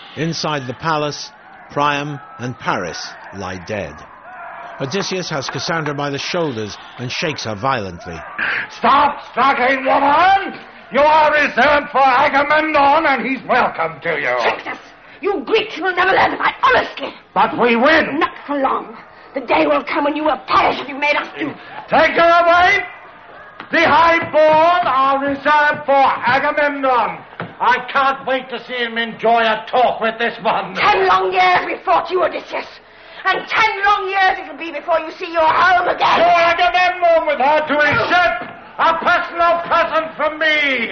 Inside the palace, Priam and Paris lie dead. Odysseus has Cassandra by the shoulders and shakes her violently. Stop struggling, woman! You are reserved for Agamemnon, and he's welcome to you. Tricked us! You Greeks will never learn to fight honestly. But we win. Not for long. The day will come when you will perish if you made us do. Take her away. The highborn are reserved for Agamemnon. I can't wait to see him enjoy a talk with this one. 10 long years we fought you, Odysseus. And 10 long years it'll be before you see your home again. To Agamemnon with her to his ship. A personal present from me.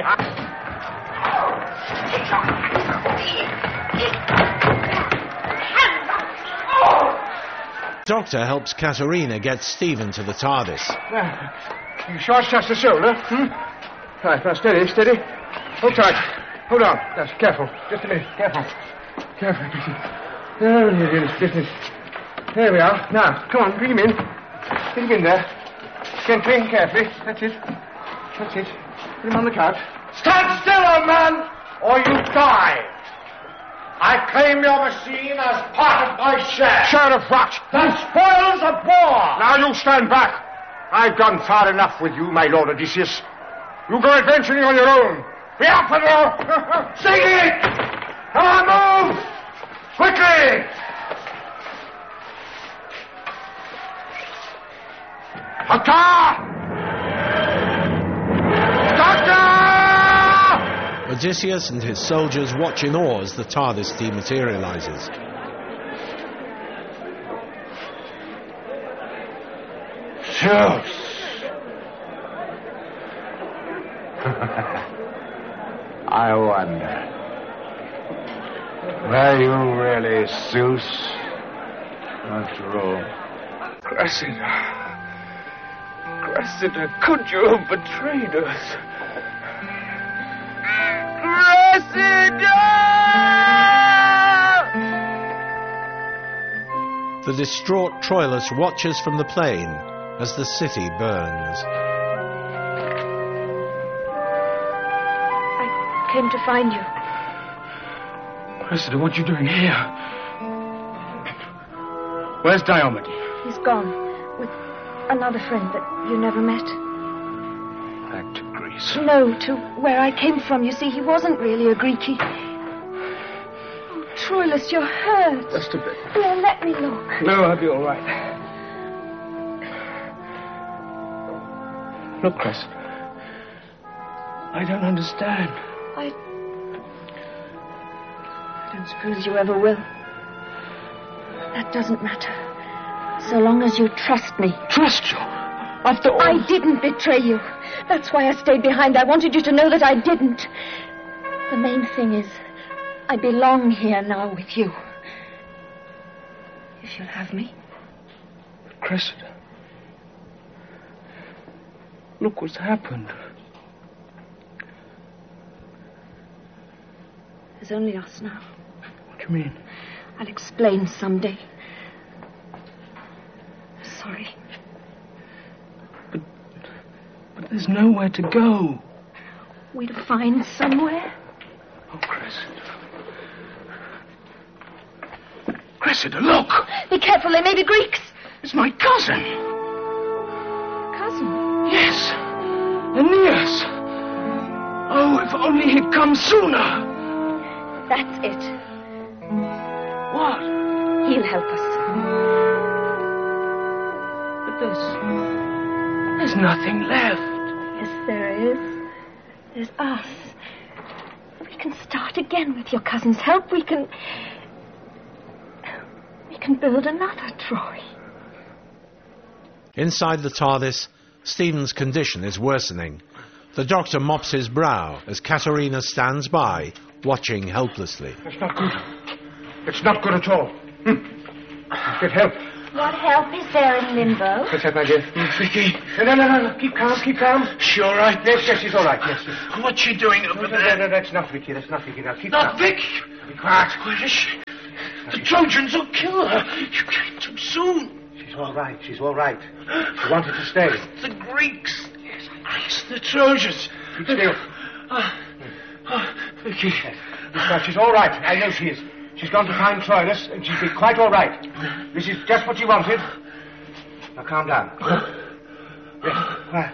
Doctor helps Katerina get Stephen to the TARDIS. You sure it's just the shoulder? Right, now steady, steady. Hold tight. Hold on. Yes, careful. Just a minute. Careful. Careful. Oh, you do this business. There we are. Now, come on, bring him in. Bring him in there. Gently and carefully. That's it. That's it. Put him on the couch. Stand still, old man, or you die. I claim your machine as part of my share. Share of what? The spoils of war. Now you stand back. I've gone far enough with you, my Lord Odysseus. You go adventuring on your own. Be up and off. Sing it! Come on, move! Quickly! Doctor! Doctor! Odysseus and his soldiers watch in awe as the TARDIS dematerializes. Zeus! I wonder. Were you really Zeus? After all. Cressida. Cressida, could you have betrayed us? Cressida! The distraught Troilus watches from the plain as the city burns. I came to find you. Cressida, what are you doing here? Where's Diomed? He's gone with another friend that you never met. Back to Greece. No, to where I came from. You see, he wasn't really a Greek. Oh, Troilus, you're hurt. Just a bit. Well, let me look. No, I'll be all right. Look, Cressida. I don't understand. I don't suppose you ever will. That doesn't matter. So long as you trust me. Trust you? After all... I didn't betray you. That's why I stayed behind. I wanted you to know that I didn't. The main thing is, I belong here now with you. If you'll have me. Cressida. Look what's happened. There's only us now. What do you mean? I'll explain someday. Sorry. But there's nowhere to go. We'll find somewhere. Oh, Cressida. Cressida, look! Be careful, they may be Greeks. It's my cousin. Cousin? Yes. Aeneas. Oh, if only he'd come sooner. That's it. What? He'll help us. But there's nothing left. Yes, there is. There's us. We can start again with your cousin's help. We can build another Troy. Inside the TARDIS, Stephen's condition is worsening. The doctor mops his brow as Katerina stands by, watching helplessly. That's not good. It's not good at all. Get help. What help is there in limbo? What's that, my dear? Vicky. No. Keep calm, keep calm. She all right? Yes, she's all right, yes. What's she doing over there? No, that's not Vicky, Now, keep Not calm. Vicky. Be quiet. Where is she? The Trojans will kill her. You came too soon. She's all right. She wanted to stay. The Greeks. Yes, the Trojans. Keep still. Vicky. She's all right. I know she is. She's gone to find Troilus, and she'll be quite all right. This is just what she wanted. Now, calm down. Yes, quiet.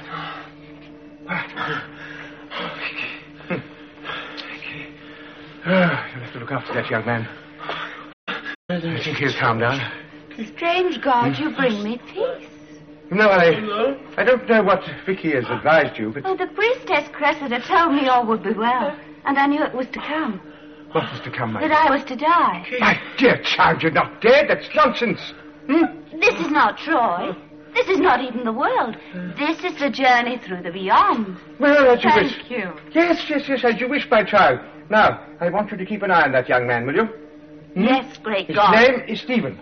You'll have to look after that young man. I think he'll calm down. Strange God, you bring me peace. No, I don't know what Vicky has advised you, but... Oh, the priestess Cressida told me all would be well, and I knew it was to come. What was to come, my That dear? I was to die. My dear child, you're not dead. That's nonsense. This is not Troy. This is not even the world. This is the journey through the beyond. Well, as you wish. Thank you. Yes, as you wish, my child. Now, I want you to keep an eye on that young man, will you? Yes, great His God. name is Stephen.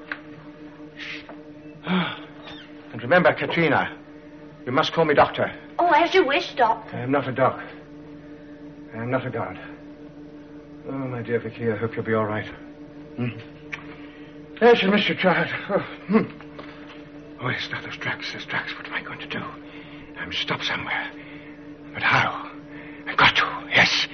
And remember, Katrina, you must call me doctor. Oh, as you wish, Doctor. I am not a doc. I am not a god. Oh, my dear Vicky, I hope you'll be all right. There, she'll miss you, child. Oh, yes, now those tracks. What am I going to do? I must stop somewhere. But how? I've got to, yes.